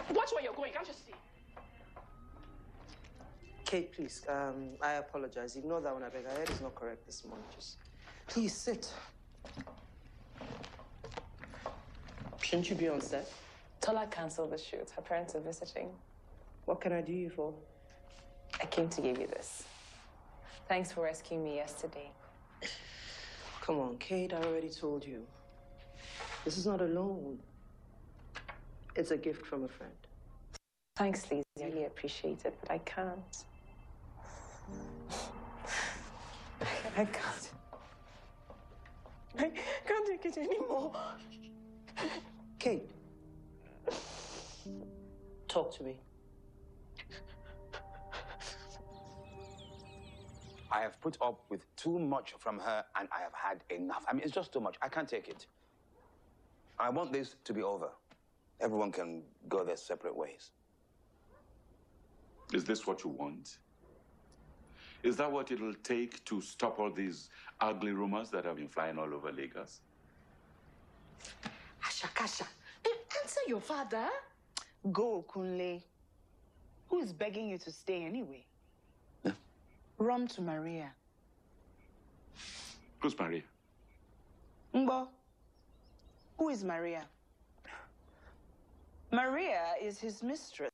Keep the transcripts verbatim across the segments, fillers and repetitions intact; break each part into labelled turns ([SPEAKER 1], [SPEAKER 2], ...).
[SPEAKER 1] Watch where you're going, can't you see?
[SPEAKER 2] Kate, please, um, I apologize. Ignore that one, I beg. I heard it's not correct this morning. Just, please, sit. Shouldn't you be on set?
[SPEAKER 3] Tola canceled the shoot. Her parents are visiting.
[SPEAKER 2] What can I do you for?
[SPEAKER 3] I came to give you this. Thanks for rescuing me yesterday.
[SPEAKER 2] Come on, Kate, I already told you. This is not a loan. It's a gift from a friend.
[SPEAKER 3] Thanks, Lizzie. I really appreciate it, but I can't. I can't. I can't take it anymore.
[SPEAKER 2] Kate, talk to me.
[SPEAKER 4] I have put up with too much from her, and I have had enough. I mean, it's just too much. I can't take it. I want this to be over. Everyone can go their separate ways.
[SPEAKER 5] Is this what you want? Is that what it'll take to stop all these ugly rumors that have been flying all over Lagos?
[SPEAKER 1] Ashakasha, answer your father.
[SPEAKER 6] Go, Kunle. Who is begging you to stay anyway?
[SPEAKER 4] Yeah.
[SPEAKER 6] Run to Maria.
[SPEAKER 5] Who's Maria?
[SPEAKER 6] Mbo. Who is Maria? Maria is his mistress.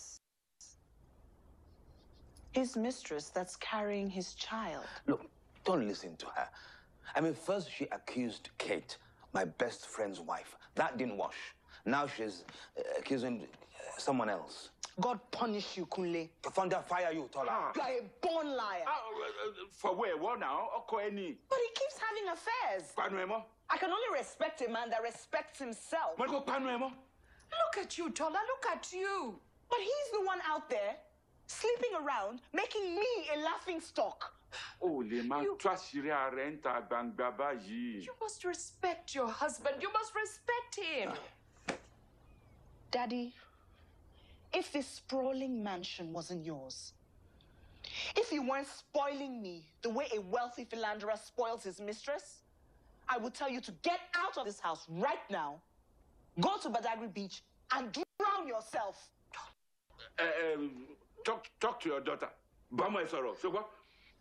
[SPEAKER 6] His mistress that's carrying his child.
[SPEAKER 4] Look, don't listen to her. I mean, first she accused Kate, my best friend's wife. That didn't wash. Now she's uh, accusing uh, someone else.
[SPEAKER 6] God punish you, Kunle.
[SPEAKER 4] Thunder fire you, Tola.
[SPEAKER 6] You are a born liar.
[SPEAKER 5] Uh, uh, for where? What now?
[SPEAKER 6] But he keeps having affairs.
[SPEAKER 5] Panuemo?
[SPEAKER 6] I can only respect a man that respects himself.
[SPEAKER 5] Panuemo?
[SPEAKER 1] Look at you, Tola, look at you.
[SPEAKER 6] But he's the one out there, sleeping around, making me a laughing stock.
[SPEAKER 5] Oh, Lema,
[SPEAKER 1] You-
[SPEAKER 5] toi shiria renta bangbaba yi.
[SPEAKER 1] You must respect your husband. You must respect him.
[SPEAKER 6] Daddy, if this sprawling mansion wasn't yours, if you weren't spoiling me the way a wealthy philanderer spoils his mistress, I would tell you to get out of this house right now, go to Badagry Beach, and drown yourself.
[SPEAKER 5] Uh, um, talk, talk to your daughter. Bama Esoro. So what?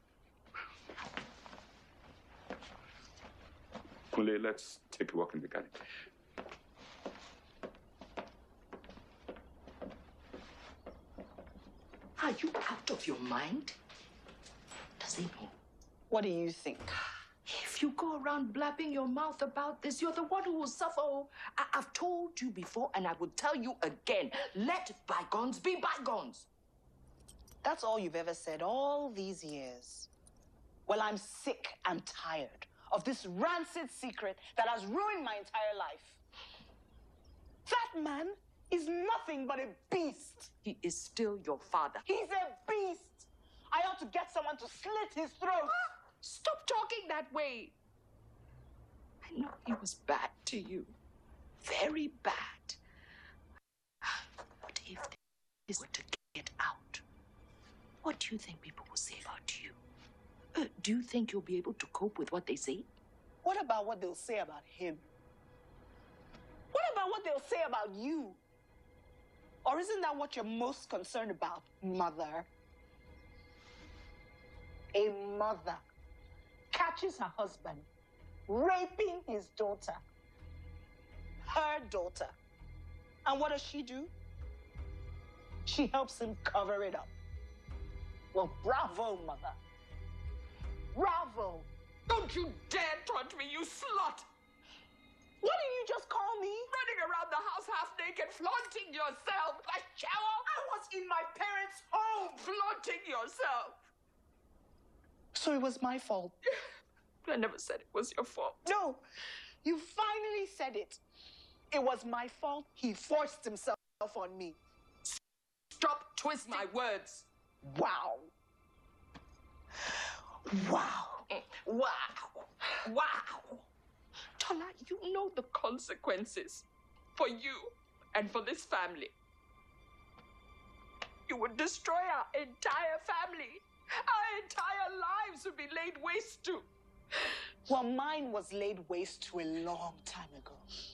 [SPEAKER 5] Kunle, let's take a walk in the garden.
[SPEAKER 1] Are you out of your mind? Does he know?
[SPEAKER 6] What do you think?
[SPEAKER 1] If you go around blabbing your mouth about this, you're the one who will suffer. I- I've told you before, and I will tell you again. Let bygones be bygones.
[SPEAKER 6] That's all you've ever said all these years. Well, I'm sick and tired of this rancid secret that has ruined my entire life. That man is nothing but a beast.
[SPEAKER 1] He is still your father.
[SPEAKER 6] He's a beast. I ought to get someone to slit his throat.
[SPEAKER 1] Stop talking that way. I know he was bad to you. Very bad. But if this were to get out, what do you think people will say about you? Uh, do you think you'll be able to cope with what they say?
[SPEAKER 6] What about what they'll say about him? What about what they'll say about you? Or isn't that what you're most concerned about, mother? A mother catches her husband raping his daughter, her daughter. And what does she do? She helps him cover it up. Well, bravo, mother. Bravo.
[SPEAKER 1] Don't you dare taunt me, you slut!
[SPEAKER 6] What did you just call me?
[SPEAKER 1] Running around the house half naked, flaunting yourself. A shower?
[SPEAKER 6] I was in my parents' home.
[SPEAKER 1] Flaunting yourself.
[SPEAKER 6] So it was my fault.
[SPEAKER 1] I never said it was your fault.
[SPEAKER 6] No, you finally said it. It was my fault. He forced himself on me.
[SPEAKER 1] Stop twisting my words.
[SPEAKER 6] Wow. Wow.
[SPEAKER 1] Wow. Wow. Tola, you know the consequences for you and for this family. You would destroy our entire family. Our entire lives would be laid waste to.
[SPEAKER 6] Well, mine was laid waste to a long time ago.